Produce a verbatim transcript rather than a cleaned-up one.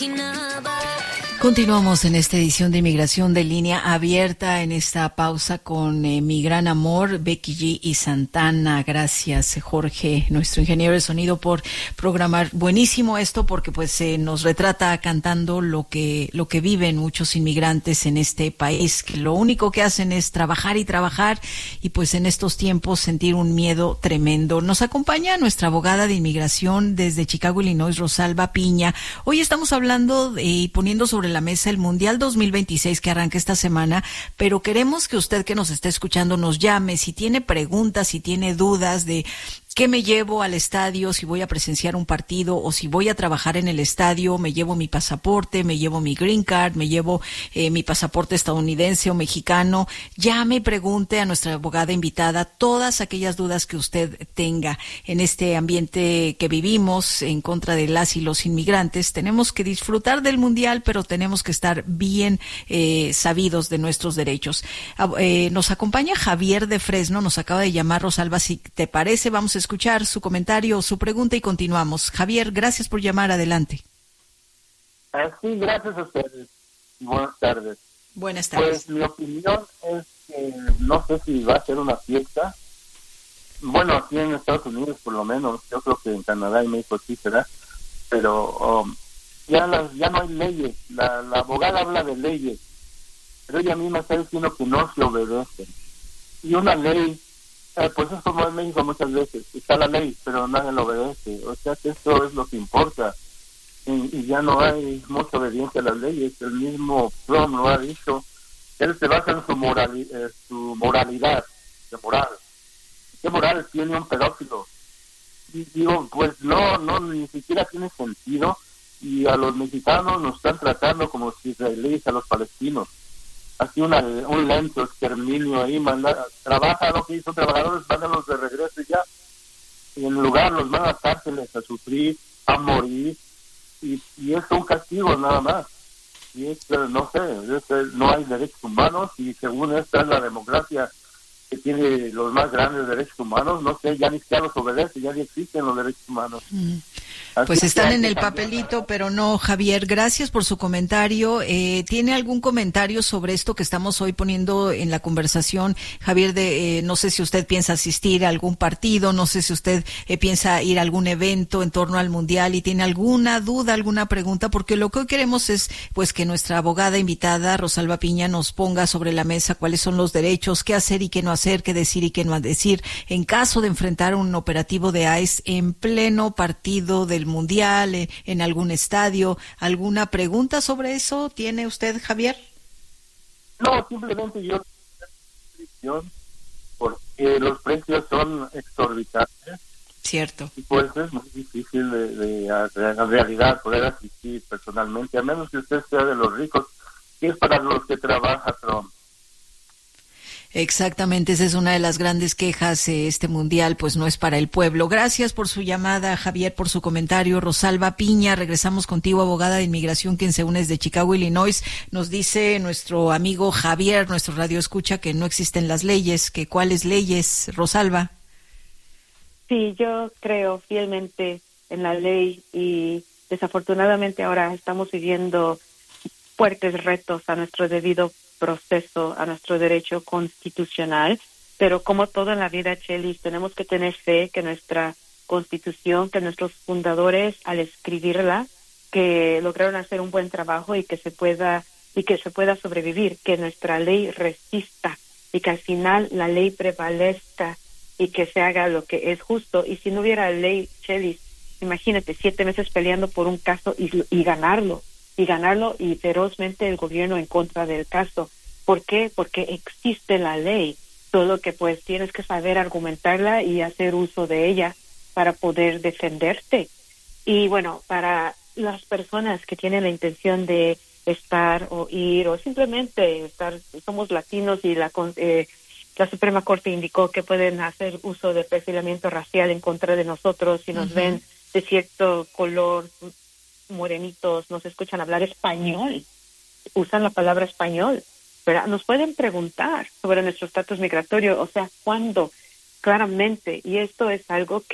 imaginaba. Continuamos en esta edición de Inmigración de Línea Abierta, en esta pausa con eh, mi gran amor, Becky G y Santana. Gracias, Jorge, nuestro ingeniero de sonido, por programar. Buenísimo esto, porque pues eh, nos retrata cantando lo que lo que viven muchos inmigrantes en este país, que lo único que hacen es trabajar y trabajar, y pues en estos tiempos sentir un miedo tremendo. Nos acompaña nuestra abogada de inmigración desde Chicago, Illinois, Rosalba Piña. Hoy estamos hablando de, y poniendo sobre la mesa el Mundial dos mil veintiséis que arranca esta semana, pero queremos que usted que nos está escuchando nos llame si tiene preguntas, si tiene dudas de ¿qué me llevo al estadio si voy a presenciar un partido, o si voy a trabajar en el estadio? ¿Me llevo mi pasaporte, me llevo mi green card, me llevo eh, mi pasaporte estadounidense o mexicano? Llame y pregunte a nuestra abogada invitada todas aquellas dudas que usted tenga. En este ambiente que vivimos en contra de las y los inmigrantes, tenemos que disfrutar del mundial, pero tenemos que estar bien eh, sabidos de nuestros derechos. Eh, nos acompaña Javier de Fresno, nos acaba de llamar. Rosalba, si te parece, vamos a escuchar su comentario o su pregunta y continuamos. Javier, gracias por llamar, adelante. Ah, sí, gracias a ustedes. Buenas tardes. Buenas tardes. Pues mi opinión es que no sé si va a ser una fiesta. Bueno, aquí en Estados Unidos por lo menos, yo creo que en Canadá y México sí será, pero um, ya las, ya no hay leyes. La, la abogada habla de leyes, pero ella misma está diciendo que no se obedecen. Y una ley, Eh, pues es como en México muchas veces, está la ley, pero nadie la obedece, o sea que eso es lo que importa, y, y ya no hay mucha obediencia a las leyes. El mismo Trump lo ha dicho, él se basa en su, morali eh, su moralidad, de moral. ¿Qué moral tiene un pedófilo? Y digo, pues no, no, ni siquiera tiene sentido, y a los mexicanos nos están tratando como si israelíes a los palestinos. Así una, un lento exterminio ahí, manda, trabaja lo que hizo trabajadores, mándalos de regreso y ya. Y en lugar los mandan a cárceles a sufrir, a morir, y, y es un castigo nada más. Y es, no sé, es, no hay derechos humanos, y según esta es la democracia que tiene los más grandes derechos humanos, no sé, ya ni siquiera los obedece, ya ni existen los derechos humanos. Mm. Pues están en el papelito, pero no, Javier, gracias por su comentario. Eh, ¿Tiene algún comentario sobre esto que estamos hoy poniendo en la conversación? Javier, de, eh, no sé si usted piensa asistir a algún partido, no sé si usted eh, piensa ir a algún evento en torno al Mundial y tiene alguna duda, alguna pregunta, porque lo que hoy queremos es pues que nuestra abogada invitada, Rosalba Piña, nos ponga sobre la mesa cuáles son los derechos, qué hacer y qué no hacer, qué decir y qué no decir en caso de enfrentar un operativo de I C E en pleno partido del Mundial, eh, en algún estadio. ¿Alguna pregunta sobre eso tiene usted, Javier? No, simplemente yo porque los precios son exorbitantes. Cierto. Y pues es muy difícil de, de, de en realidad poder asistir personalmente, a menos que usted sea de los ricos, que es para los que trabaja Trump. Exactamente, esa es una de las grandes quejas. Eh, este mundial pues no es para el pueblo. Gracias por su llamada, Javier, por su comentario. Rosalba Piña, regresamos contigo, abogada de inmigración, quien se une desde Chicago, Illinois. Nos dice nuestro amigo Javier, nuestro radio escucha, que no existen las leyes. Que ¿cuáles leyes, Rosalba? Sí, yo creo fielmente en la ley, y desafortunadamente ahora estamos viviendo fuertes retos a nuestro debido proceso, a nuestro derecho constitucional, pero como todo en la vida, Chelis, tenemos que tener fe que nuestra Constitución, que nuestros fundadores al escribirla, que lograron hacer un buen trabajo y que se pueda y que se pueda sobrevivir, que nuestra ley resista y que al final la ley prevalezca y que se haga lo que es justo. Y si no hubiera ley, Chelis, imagínate siete meses peleando por un caso y, y ganarlo. y ganarlo y ferozmente el gobierno en contra del caso. ¿Por qué? Porque existe la ley, solo que pues tienes que saber argumentarla y hacer uso de ella para poder defenderte. Y bueno, para las personas que tienen la intención de estar o ir o simplemente estar, somos latinos y la eh, la Suprema Corte indicó que pueden hacer uso de perfilamiento racial en contra de nosotros si nos uh-huh. ven de cierto color, morenitos, nos escuchan hablar español, usan la palabra español, ¿verdad? Nos pueden preguntar sobre nuestro estatus migratorio, o sea, ¿cuándo? Claramente, y esto es algo que